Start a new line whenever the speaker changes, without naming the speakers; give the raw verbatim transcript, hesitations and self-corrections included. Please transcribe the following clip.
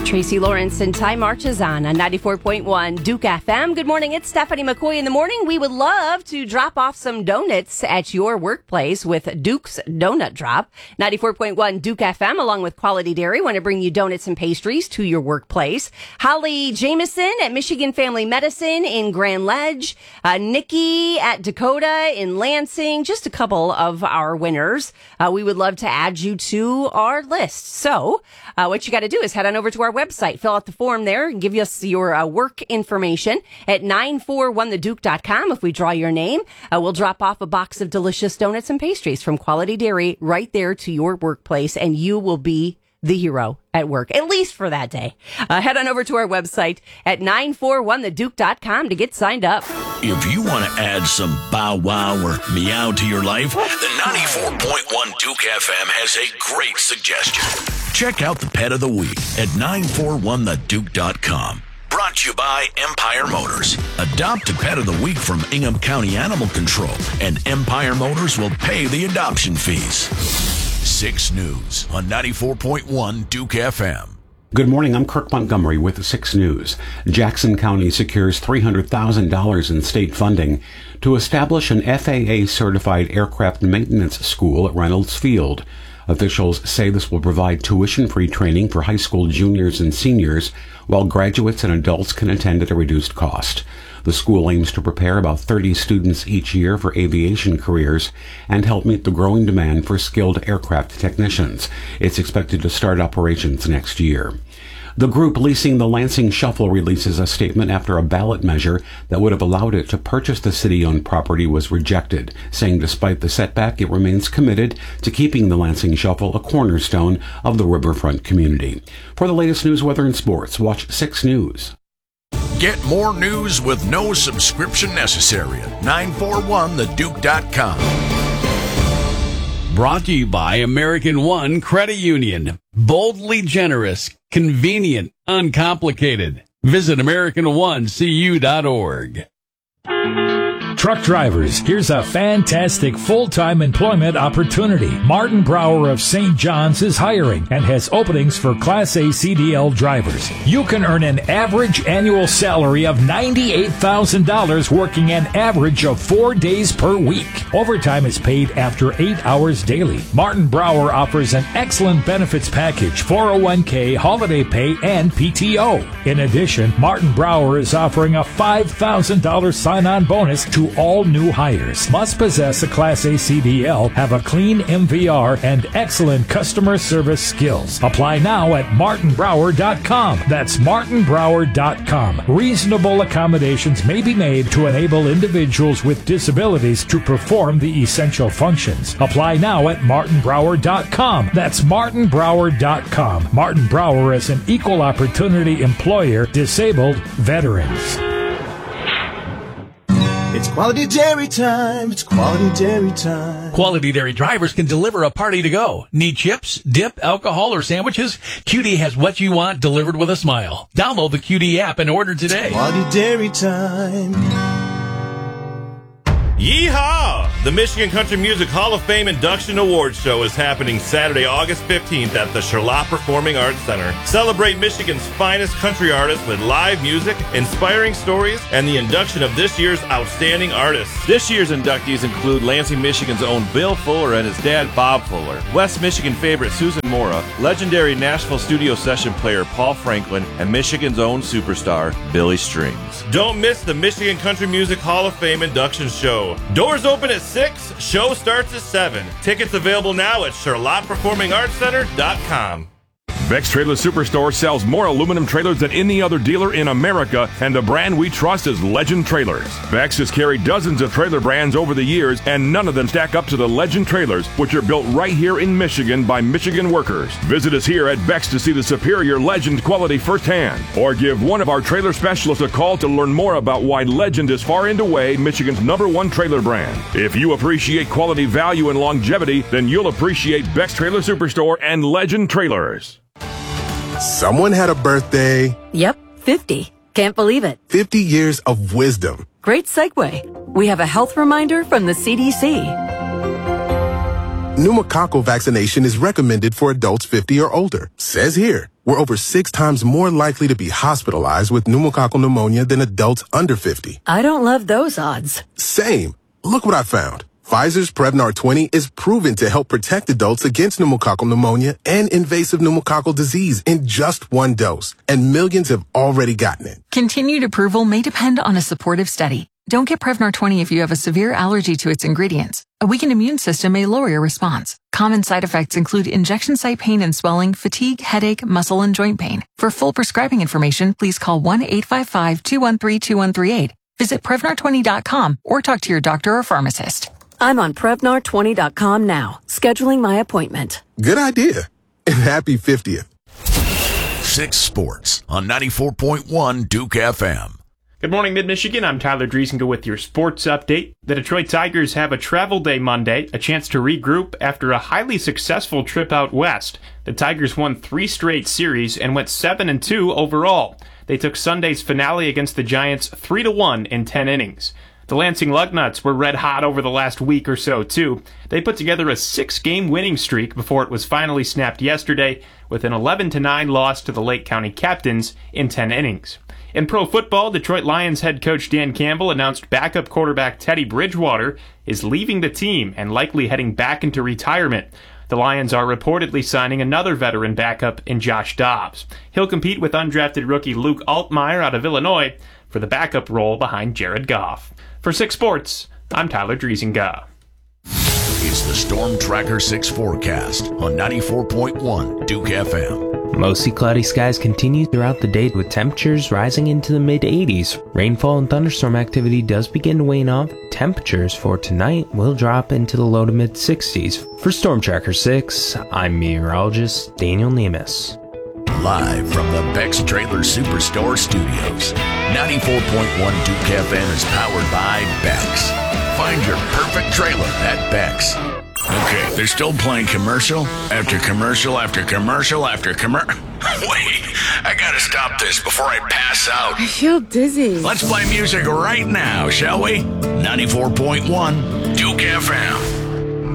Tracy Lawrence and Ty Marches on on ninety-four point one Duke F M. Good morning. It's Stephanie McCoy in the morning. We would love to drop off some donuts at your workplace with Duke's Donut Drop. ninety-four point one Duke F M along with Quality Dairy want to bring you donuts and pastries to your workplace. Holly Jameson at Michigan Family Medicine in Grand Ledge. Uh, Nikki at Dakota in Lansing. Just a couple of our winners. Uh, we would love to add you to our list. So uh, what you got to do is head on over to our website, fill out the form there, and give us your uh, work information at nine four one the duke dot com. If we draw your name, uh, we'll drop off a box of delicious donuts and pastries from Quality Dairy right there to your workplace, and you will be the hero at work, at least for that day. Uh, head on over to our website at nine four one the duke dot com to get signed up.
If you want to add some bow wow or meow to your life, the ninety-four point one Duke F M has a great suggestion. Check out the Pet of the Week at nine four one the duke dot com. Brought to you by Empire Motors. Adopt a Pet of the Week from Ingham County Animal Control, and Empire Motors will pay the adoption fees. six News on ninety-four point one Duke F M.
Good morning, I'm Kirk Montgomery with six News. Jackson County secures three hundred thousand dollars in state funding to establish an F A A-certified aircraft maintenance school at Reynolds Field. Officials say this will provide tuition-free training for high school juniors and seniors, while graduates and adults can attend at a reduced cost. The school aims to prepare about thirty students each year for aviation careers and help meet the growing demand for skilled aircraft technicians. It's expected to start operations next year. The group leasing the Lansing Shuffle releases a statement after a ballot measure that would have allowed it to purchase the city-owned property was rejected, saying despite the setback, it remains committed to keeping the Lansing Shuffle a cornerstone of the riverfront community. For the latest news, weather, and sports, watch six News.
Get more news with no subscription necessary at nine four one the duke dot com.
Brought to you by American One Credit Union. Boldly generous, convenient, uncomplicated. Visit American One C U dot org.
Truck drivers, here's a fantastic full-time employment opportunity. Martin Brower of Saint John's is hiring and has openings for Class A C D L drivers. You can earn an average annual salary of ninety-eight thousand dollars working an average of four days per week. Overtime is paid after eight hours daily. Martin Brower offers an excellent benefits package, four oh one k, holiday pay, and P T O. In addition, Martin Brower is offering a five thousand dollars sign-on bonus to all new hires. Must possess a Class A C D L, have a clean M V R, and excellent customer service skills. Apply now at martin brower dot com. That's martin brower dot com. Reasonable accommodations may be made to enable individuals with disabilities to perform the essential functions. Apply now at martin brower dot com. That's martin brower dot com. Martin Brower is an equal opportunity employer, disabled veterans.
It's Quality Dairy time. It's Quality Dairy time.
Quality Dairy drivers can deliver a party to go. Need chips, dip, alcohol, or sandwiches? Q D has what you want delivered with a smile. Download the Q D app and order today.
It's Quality Dairy time.
Yeehaw! The Michigan Country Music Hall of Fame Induction Awards Show is happening Saturday, August fifteenth at the Charlotte Performing Arts Center. Celebrate Michigan's finest country artists with live music, inspiring stories, and the induction of this year's outstanding artists.
This year's inductees include Lansing, Michigan's own Bill Fuller and his dad, Bob Fuller, West Michigan favorite Susan Mora, legendary Nashville studio session player Paul Franklin, and Michigan's own superstar, Billy Strings.
Don't miss the Michigan Country Music Hall of Fame Induction Show. Doors open at six, show starts at seven. Tickets available now at charlotte performing arts center dot com.
Beck's Trailer Superstore sells more aluminum trailers than any other dealer in America, and the brand we trust is Legend Trailers. Beck's has carried dozens of trailer brands over the years, and none of them stack up to the Legend Trailers, which are built right here in Michigan by Michigan workers. Visit us here at Beck's to see the superior Legend quality firsthand, or give one of our trailer specialists a call to learn more about why Legend is far and away Michigan's number one trailer brand. If you appreciate quality, value, and longevity, then you'll appreciate Beck's Trailer Superstore and Legend Trailers.
Someone had a birthday.
Yep, fifty. Can't believe it.
fifty years of wisdom.
Great segue. We have a health reminder from the C D C.
Pneumococcal vaccination is recommended for adults fifty or older. Says here, we're over six times more likely to be hospitalized with pneumococcal pneumonia than adults under fifty.
I don't love those odds.
Same. Look what I found. Pfizer's Prevnar twenty is proven to help protect adults against pneumococcal pneumonia and invasive pneumococcal disease in just one dose, and millions have already gotten it.
Continued approval may depend on a supportive study. Don't get Prevnar twenty if you have a severe allergy to its ingredients. A weakened immune system may lower your response. Common side effects include injection site pain and swelling, fatigue, headache, muscle, and joint pain. For full prescribing information, please call one eight five five, two one three, two one three eight. Visit Prevnar twenty dot com or talk to your doctor or pharmacist.
I'm on Prevnar twenty dot com now, scheduling my appointment.
Good idea. And happy fiftieth.
Six Sports on ninety-four point one Duke F M.
Good morning, Mid-Michigan. I'm Tyler Driesinga with your sports update. The Detroit Tigers have a travel day Monday, a chance to regroup after a highly successful trip out west. The Tigers won three straight series and went seven and two overall. They took Sunday's finale against the Giants three to one in ten innings. The Lansing Lugnuts were red hot over the last week or so, too. They put together a six-game winning streak before it was finally snapped yesterday with an eleven to nine loss to the Lake County Captains in ten innings. In pro football, Detroit Lions head coach Dan Campbell announced backup quarterback Teddy Bridgewater is leaving the team and likely heading back into retirement. The Lions are reportedly signing another veteran backup in Josh Dobbs. He'll compete with undrafted rookie Luke Altmaier out of Illinois for the backup role behind Jared Goff. For Six Sports, I'm Tyler Driesinga.
It's the Storm Tracker six forecast on ninety-four point one Duke F M.
Mostly cloudy skies continue throughout the day with temperatures rising into the mid eighties. Rainfall and thunderstorm activity does begin to wane off. Temperatures for tonight will drop into the low to mid sixties. For Storm Tracker six, I'm meteorologist Daniel Nemus.
Live from the Beck's Trailer Superstore Studios, ninety-four point one Duke F M is powered by Beck's. Find your perfect trailer at Beck's. Okay, they're still playing commercial after commercial after commercial after commercial. Wait, I gotta stop this before I pass out.
I feel dizzy.
Let's play music right now, shall we? ninety-four point one Duke F M.